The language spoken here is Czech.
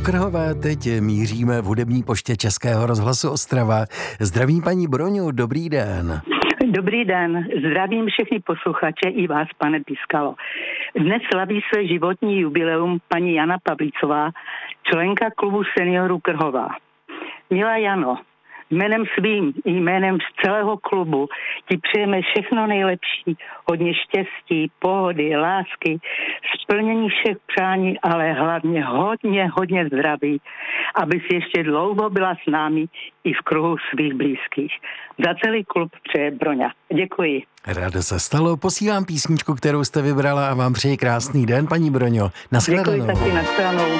Krhové teď míříme v hudební poště Českého rozhlasu Ostrava. Zdravím paní Broňu, dobrý den. Dobrý den, zdravím všechny posluchače i vás, pane Piskalo. Dnes slaví své životní jubileum paní Jana Pavlícová, členka klubu seniorů Krhová. Milá Jano, jménem svým i jménem z celého klubu ti přejeme všechno nejlepší, hodně štěstí, pohody, lásky, splnění všech přání, ale hlavně hodně zdraví, aby si ještě dlouho byla s námi i v kruhu svých blízkých. Za celý klub přeje Broňa. Děkuji. Rádo se stalo, posílám písničku, kterou jste vybrala a vám přeji krásný den, paní Broňo. Naschledanou. Děkuji taky, nashledanou.